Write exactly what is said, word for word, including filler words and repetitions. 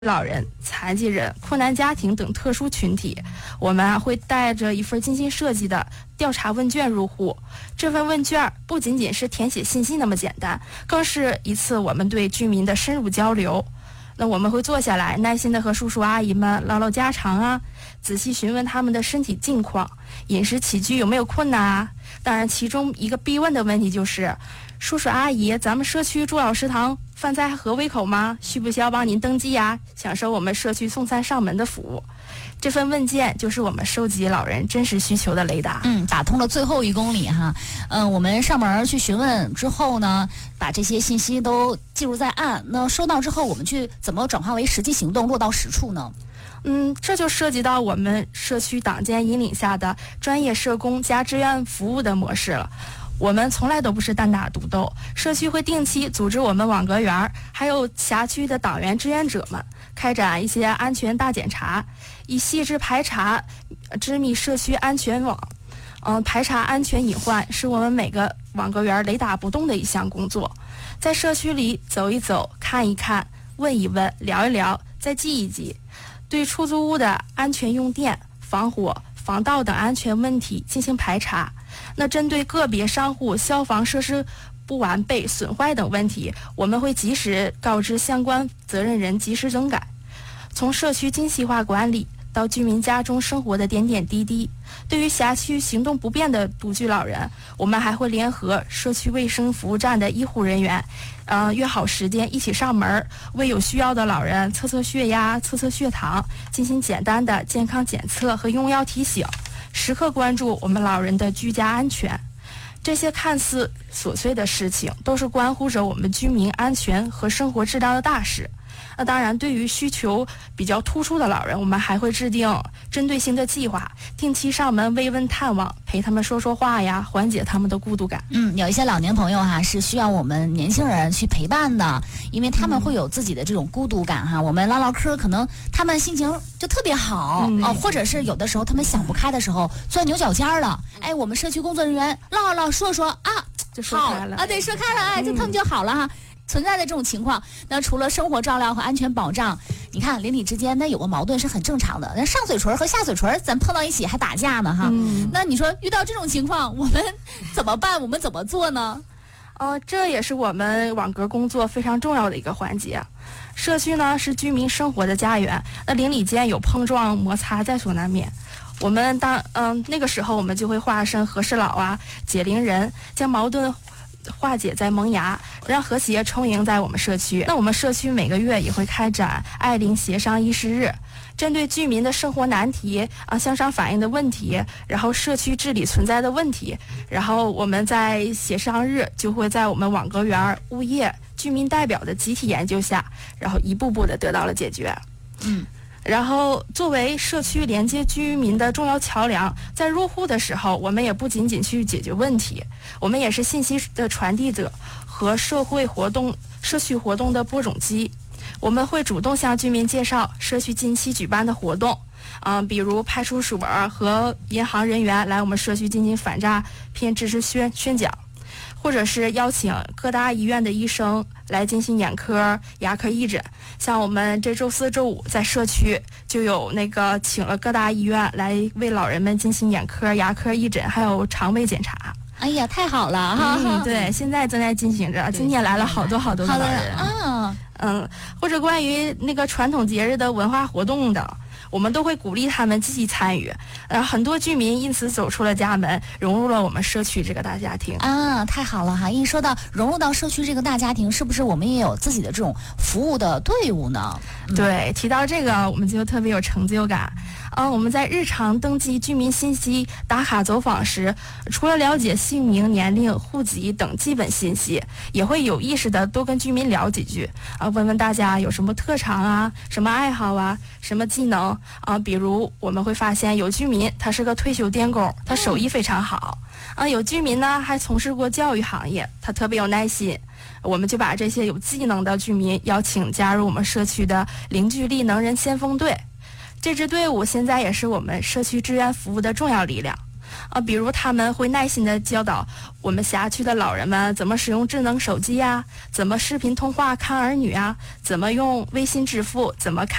老人、残疾人、困难家庭等特殊群体，我们啊会带着一份精心设计的调查问卷入户。这份问卷不仅仅是填写信息那么简单，更是一次我们对居民的深入交流。那我们会坐下来，耐心的和叔叔阿姨们唠唠家常啊，仔细询问他们的身体近况、饮食起居有没有困难啊。当然，其中一个必问的问题就是，叔叔阿姨，咱们社区朱老食堂饭菜还合胃口吗？需不需要帮您登记呀？享受我们社区送餐上门的服务。这份问卷就是我们收集老人真实需求的雷达。 嗯，打通了最后一公里哈。嗯、呃，我们上门去询问之后呢，把这些信息都记录在案。那收到之后，我们去怎么转化为实际行动，落到实处呢？ 嗯，这就涉及到我们社区党建引领下的专业社工加志愿服务的模式了。我们从来都不是单打独斗，社区会定期组织我们网格员还有辖区的党员志愿者们开展一些安全大检查，以细致排查织密社区安全网。嗯、呃，排查安全隐患是我们每个网格员雷打不动的一项工作。在社区里走一走、看一看、问一问、聊一聊，再记一记，对出租屋的安全用电、防火、防盗等安全问题进行排查。那针对个别商户消防设施不完备、损坏等问题，我们会及时告知相关责任人，及时整改。从社区精细化管理到居民家中生活的点点滴滴，对于辖区行动不便的独居老人，我们还会联合社区卫生服务站的医护人员，呃，约好时间一起上门，为有需要的老人测测血压、测测血糖，进行简单的健康检测和用药提醒，时刻关注我们老人的居家安全。这些看似琐碎的事情，都是关乎着我们居民安全和生活质量的大事。那当然，对于需求比较突出的老人，我们还会制定针对性的计划，定期上门慰问探望，陪他们说说话呀，缓解他们的孤独感。 嗯，有一些老年朋友哈是需要我们年轻人去陪伴的，因为他们会有自己的这种孤独感哈。嗯、我们唠唠嗑，可能他们心情就特别好、嗯、哦，或者是有的时候他们想不开的时候，钻牛角尖了，哎，我们社区工作人员唠唠唠说说啊， 就说开了啊，对，说开了，哎，就他们就好了哈。存在的这种情况，那除了生活照料和安全保障，你看邻里之间那有个矛盾是很正常的。那上嘴唇和下嘴唇咱碰到一起还打架呢哈、嗯，那你说遇到这种情况我们怎么办？我们怎么做呢？ 呃，这也是我们网格工作非常重要的一个环节。社区呢是居民生活的家园，那邻里间有碰撞摩擦在所难免。我们当嗯、呃、那个时候我们就会化身和事佬啊、解铃人，将矛盾化解在萌芽，让和谐充盈在我们社区。那我们社区每个月也会开展爱邻协商议事日，针对居民的生活难题啊、向上反映的问题，然后社区治理存在的问题，然后我们在协商日就会在我们网格员、物业、居民代表的集体研究下，然后一步步的得到了解决。 嗯。 然后作为社区连接居民的重要桥梁，在入户的时候，我们也不仅仅去解决问题，我们也是信息的传递者和社会活动、社区活动的播种机。我们会主动向居民介绍社区近期举办的活动，嗯、呃，比如派出所和银行人员来我们社区进行反诈骗知识宣宣讲，或者是邀请各大医院的医生来进行眼科、牙科义诊。像我们这周四周五在社区就有那个请了各大医院来为老人们进行眼科、牙科义诊，还有肠胃检查。 哎呀，太好了哈、 嗯！对，现在正在进行着，今天来了好多好多的老人啊。 嗯，或者关于那个传统节日的文化活动的，我们都会鼓励他们积极参与。呃，很多居民因此走出了家门，融入了我们社区这个大家庭啊，太好了哈！一说到融入到社区这个大家庭，是不是我们也有自己的这种服务的队伍呢？ 嗯、对，提到这个我们就特别有成就感。啊，我们在日常登记居民信息、打卡走访时，除了了解姓名、年龄、户籍等基本信息，也会有意识的多跟居民聊几句啊，问问大家有什么特长啊、什么爱好啊、什么技能啊。比如我们会发现有居民他是个退休电工，他手艺非常好啊；有居民呢还从事过教育行业，他特别有耐心。我们就把这些有技能的居民邀请加入我们社区的零距离能人先锋队。这支队伍现在也是我们社区志愿服务的重要力量。 啊，比如他们会耐心的教导我们辖区的老人们怎么使用智能手机呀，怎么视频通话看儿女啊，怎么用微信支付，怎么看